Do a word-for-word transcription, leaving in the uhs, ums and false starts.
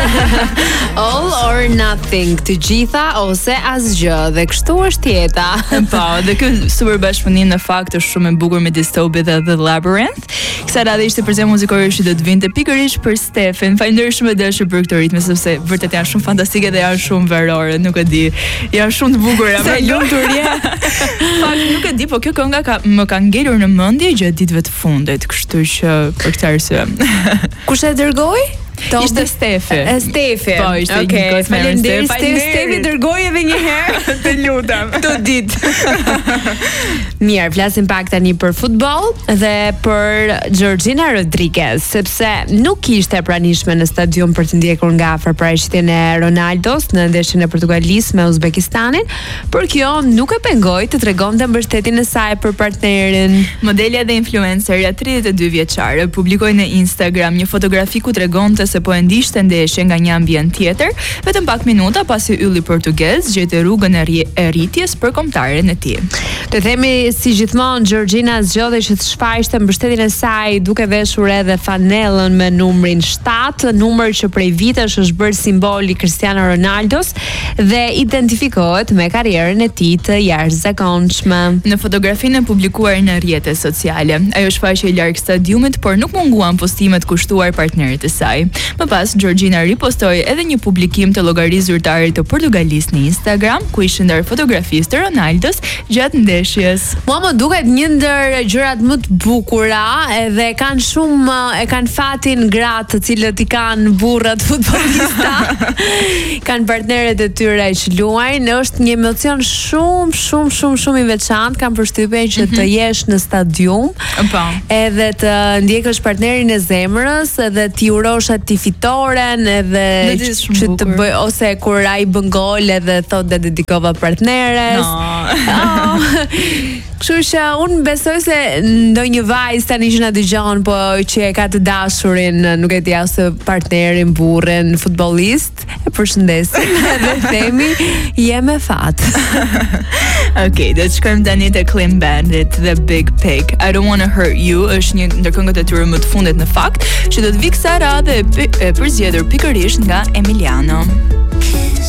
All or nothing, të gjitha ose asgjë, dhe kështu është jeta. Po, dhe ky super bashkëpunim në fakt është shumë e bukur me Dystopia dhe The Labyrinth. Kësa radhë ishte përse muzikore që do të vinte pikërisht për Stefin. Faleminderit shumë e dashur për këtë ritme, sepse vërtet janë shumë fantastike dhe janë shumë verore, nuk e di. Janë shumë të bukura. Sa lumtur je. Fakt nuk e di, po kjo kënga ka më ka ngelur në mendje gjatë ditëve të fundit, kështu që për këtë arsye. Kush e dërgoi? Ishte Stefi. Stefi. Po, ishte okay. një kohë. Faleminderit Stefi, Stefi dërgoi edhe një herë. Të lutem. Të ditë. Mirë, flasim pak tani për futboll dhe për Georgina Rodriguez, sepse nuk ishte e pranishme në stadium për të ndjekur nga afër paraqitjen e Ronaldos në ndeshjen e Portugalisë me Uzbekistanin, por kjo nuk e pengoi të tregonte mbështetjen e saj për partnerin. Modelja dhe influencerja tridhjetë e dy vjeçare publikoi në Instagram një fotografi ku tregonte se po e ndiqte ndeshjen nga një ambient tjetër, vetëm pak minuta pasi ylli portugez gjeti rrugën e, rri, e rritjes për kombëtaren e tij. Të themi si gjithmonë Georgina zgjodhi që të shfaqte mbështetjen e saj duke veshur edhe fanellën me numrin shtatë, numër që prej vitesh është bërë simbol i Cristiano Ronaldos dhe identifikohet me karrierën e tij të jashtëzakonshme. Në fotografinë e publikuar në rrjetet sociale, ajo shfaqej larg stadiumit, por nuk munguan postimet kushtuar partnerit të saj. Më pas, Georgina ripostoi edhe një publikim të llogarisë zyrtare të Portugalisë në Instagram, ku ishin ndar fotografisë të Ronaldos gjatë ndeshjes. Mua më duket një ndër gjërat më të bukura, edhe kanë shumë e kanë fatin gratë të cilët i kanë burrat futbollista. Kanë partnerët e tyre që luajnë, është një emocion shumë shumë shumë shumë i veçantë, kam përshtypjen që të jesh në stadium, po, edhe të ndjekësh partnerin e zemrës, edhe ti urosh aty fitoren, edhe që të bëj, ose kur ai bën gol edhe thotë dhe dedikova partneres. No. Oh. Kështu që unë besoj se ndonjë vajzë tani që na dëgjon, po që e ka të dashurin, nuk e di, ose partnerin, burrin, futbollist, e përshëndesim dhe themi je me fat. Okej, do të shkojmë tani te Clean Bandit, The Big Pig. I Don't Wanna Hurt You është një ndër këngët e tyre më të fundit në fakt, që do të vi kësaj radhe e përzgjedhur pikërisht nga Emiliano.